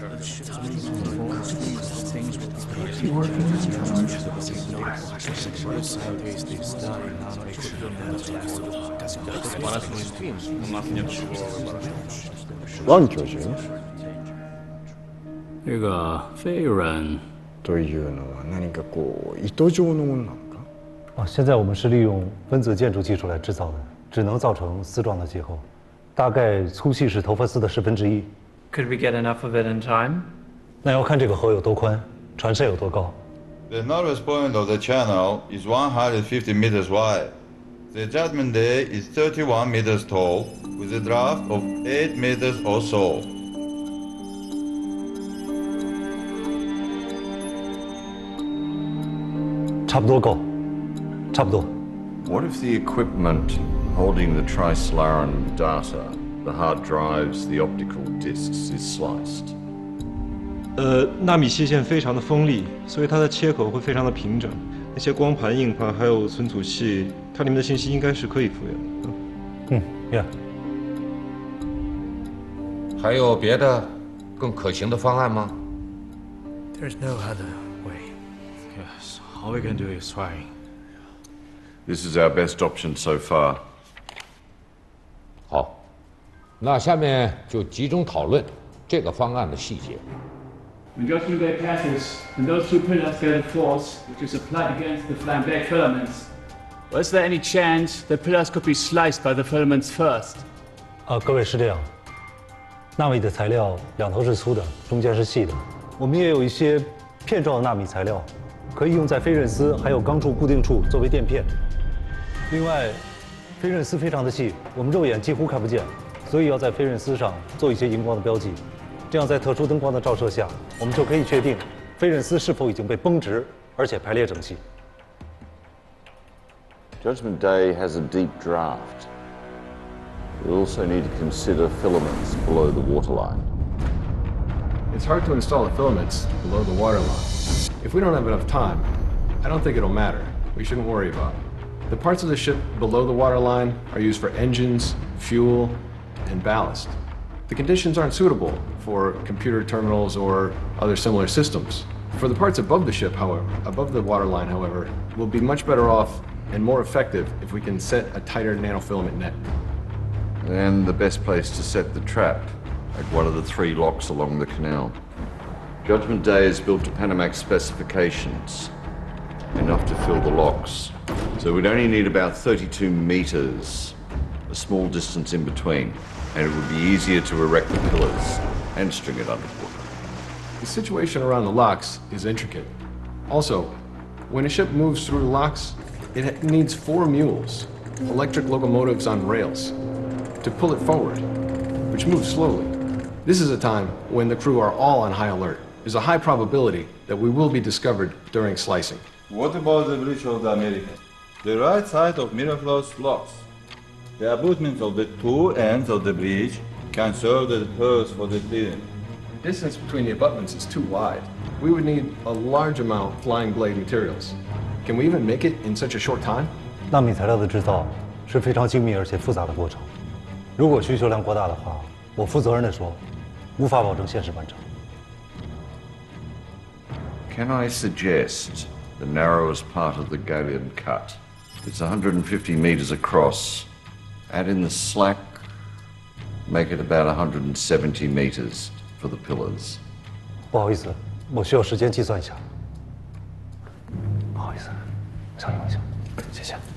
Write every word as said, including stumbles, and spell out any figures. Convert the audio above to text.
런 교수. 这个飞人というのは何かこう糸状のものなのか？ 啊，现在我们是利用分子建筑技术来制造的，只能造成丝状的结构，大概粗细是头发丝的十分之一。 Could we get enough of it in time? 那要看这个河有多宽，船身有多高。 The northwest point of the channel is one hundred fifty meters wide. The Judgment Day is thirty-one meters tall, with a draft of eight meters or so. 差不多够，差不多。 What if the equipment holding the Trislaran data, the hard drives, the optical discs, is sliced? 呃，纳米切线非常的锋利，所以它的切口会非常的平整。那些光盘、硬盘还有存储器，它里面的信息应该是可以复原的。 嗯 ，Yeah。 还有别的更可行的方案吗 There's no other way. Yes, all we can do is try. This is our best option so far. 好，那下面就集中讨论这个方案的细节。 When Judgment Day passes, and those two pillars get a force which is applied against the flambeau filaments, was there any chance the pillars could be sliced by the filaments first? 啊，各位是这样，纳米的材料两头是粗的，中间是细的。我们也有一些片状的纳米材料，可以用在飞刃丝还有钢柱固定处作为垫片。另外，飞刃丝非常的细，我们肉眼几乎看不见，所以要在飞刃丝上做一些荧光的标记。这样在特殊灯光的照射下，我们就可以确定飞刃丝是否已经被绷直，而且排列整齐。 Judgment Day has a deep draft. We also need to consider filaments below the waterline. It's hard to install the filaments below the waterline. If we don't have enough time, I don't think it'll matter. We shouldn't worry about it. The parts of the ship below the waterline are used for engines, fuel, and ballast. The conditions aren't suitable for computer terminals or other similar systems. For the parts above the ship, however, above the waterline, however, we'll be much better off and more effective if we can set a tighter nanofilament net. And the best place to set the trap, at one of the three locks along the canal. Judgment Day is built to Panamax specifications, enough to fill the locks. So we'd only need about thirty-two meters, a small distance in between, and it would be easier to erect the pillars and string it underwater. The situation around the locks is intricate. Also, when a ship moves through the locks, it needs four mules, electric locomotives on rails, to pull it forward, which moves slowly. This is a time when the crew are all on high alert. There's a high probability that we will be discovered during slicing. What about the bridge of the Americas? The right side of Miraflores locks. The abutments of the two ends of the bridge can serve as pillars for the steering. The distance between the abutments is too wide. We would need a large amount of flying blade materials. Can we even make it in such a short time? 纳米材料的制造是非常精密而且复杂的过程。如果需求量过大的话，我负责任地说，无法保证限时完成。 Can I suggest the narrowest part of the galleon cut? It's one hundred fifty meters across. Add in the slack, make it about one hundred seventy meters for the pillars. 不好意思，我需要时间计算一下。不好意思，稍等一下，谢谢。